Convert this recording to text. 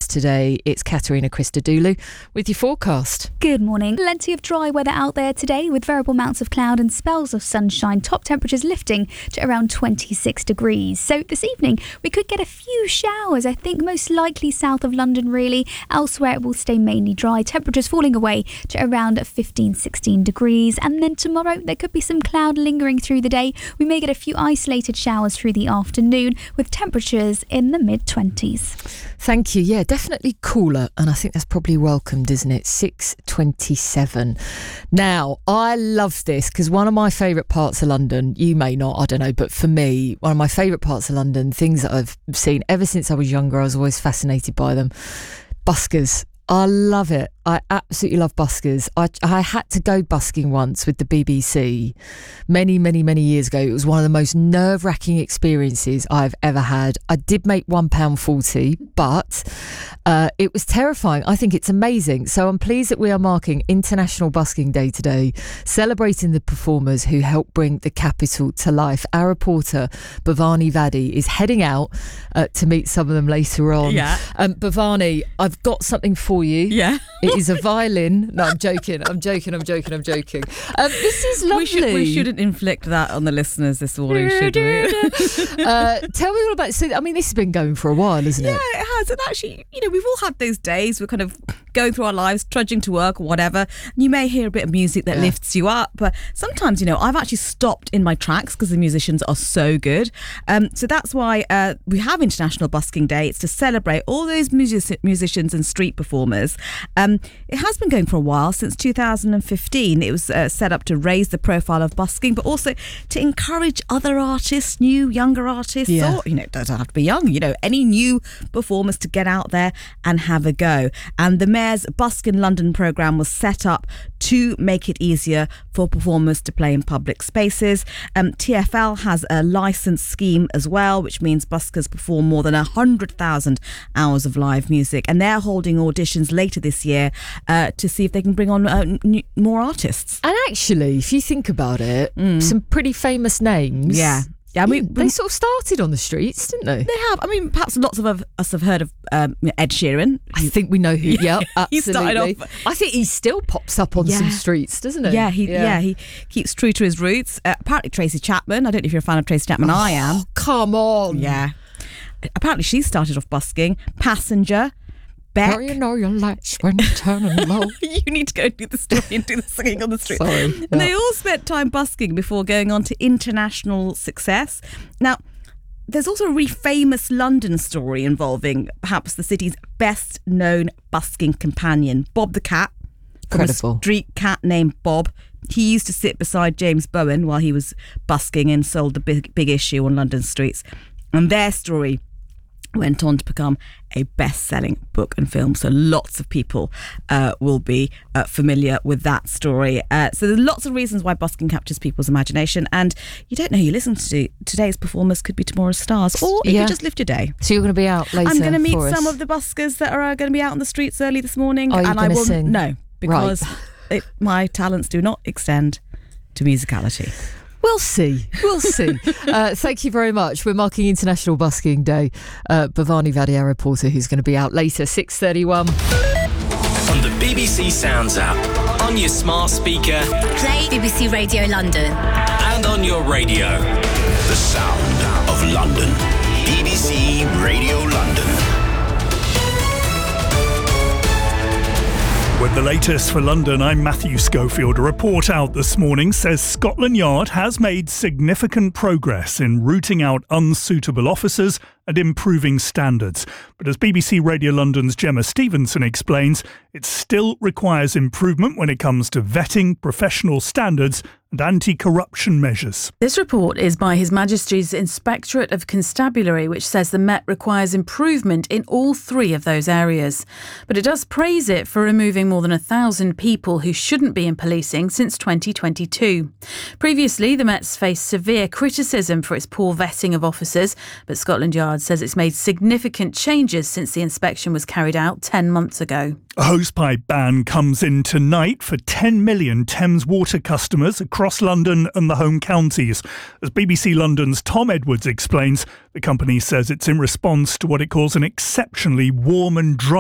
today. It's Katerina Christodoulou with your forecast. Good morning. Plenty of dry weather out there today with variable amounts of cloud and spells of sunshine. Top temperatures lifting to around 26 degrees. So this evening we could get a few showers. I think most likely south of London really. Elsewhere it will stay mainly dry. Temperatures falling away to around 15-16 degrees. And then tomorrow there could be some cloud lingering through the day. We may get a few isolated showers through the afternoon with temperatures in the mid-20s. Thank you. Yeah, definitely cooler. And I think that's probably welcomed, isn't it? 6:27. Now, I love this because one of my favourite parts of London, you may not, I don't know, but for me, one of my favourite parts of London, things that I've seen ever since I was younger, I was always fascinated by them. Buskers. I love it. I absolutely love buskers. I had to go busking once with the BBC many years ago. It was one of the most nerve-wracking experiences I've ever had. I did make £1.40, but it was terrifying. I think it's amazing. So I'm pleased that we are marking International Busking Day today, celebrating the performers who helped bring the capital to life. Our reporter, Bhavani Vadi, is heading out to meet some of them later on. Yeah. Bhavani, I've got something for you. Yeah. It is a violin. No, I'm joking. This is lovely. We shouldn't inflict that on the listeners this morning, should we? Tell me all about it. So, I mean, this has been going for a while, isn't it? Yeah, it has. And actually, we've all had those days. We're kind of going through our lives, trudging to work or whatever. And you may hear a bit of music that lifts you up. But sometimes, I've actually stopped in my tracks because the musicians are so good. So that's why we have International Busking Day. It's to celebrate all those musicians and street performers. It has been going for a while, since 2015. It was set up to raise the profile of busking, but also to encourage other artists, new, younger artists, or, it doesn't have to be young, any new performers to get out there and have a go. And the Mayor's Busk in London programme was set up to make it easier for performers to play in public spaces. TfL has a licence scheme as well, which means buskers perform more than 100,000 hours of live music, and they're holding auditions later this year to see if they can bring on more artists. And actually, if you think about it, some pretty famous names. Yeah. Yeah, they sort of started on the streets, didn't they? They have. I mean, perhaps lots of us have heard of Ed Sheeran. I think we know who. Yeah, absolutely. He started off. I think he still pops up on some streets, doesn't he? Yeah, he keeps true to his roots. Apparently, Tracy Chapman. I don't know if you're a fan of Tracy Chapman. I am. Come on. Yeah. Apparently, she started off busking. Passenger. Beck. Now you know your lights when you're turning low. You need to go and do the story and do the singing on the street. Sorry. And they all spent time busking before going on to international success. Now, there's also a really famous London story involving perhaps the city's best known busking companion, Bob the Cat. Incredible. From a street cat named Bob. He used to sit beside James Bowen while he was busking and sold the big issue on London streets. And their story went on to become a best-selling book and film. So lots of people will be familiar with that story. So there's lots of reasons why busking captures people's imagination. And you don't know who you listen to. Today's performers could be tomorrow's stars. Or you could just live your day. So you're going to be out later. I'm going to meet some of the buskers that are going to be out on the streets early this morning. Are you going to sing? No, because my talents do not extend to musicality. We'll see. Thank you very much. We're marking International Busking Day. Bhavani Vadi, our reporter, who's going to be out later, 6:31. On the BBC Sounds app, on your smart speaker, play BBC Radio London, and on your radio. The sound of London. BBC Radio London. With the latest for London, I'm Matthew Schofield. A report out this morning says Scotland Yard has made significant progress in rooting out unsuitable officers and improving standards. But as BBC Radio London's Gemma Stevenson explains, it still requires improvement when it comes to vetting, professional standards and anti-corruption measures. This report is by His Majesty's Inspectorate of Constabulary, which says the Met requires improvement in all three of those areas. But it does praise it for removing more than 1,000 people who shouldn't be in policing since 2022. Previously, the Met's faced severe criticism for its poor vetting of officers, but Scotland Yard says it's made significant changes since the inspection was carried out 10 months ago. A hosepipe ban comes in tonight for 10 million Thames Water customers across London and the home counties. As BBC London's Tom Edwards explains, the company says it's in response to what it calls an exceptionally warm and dry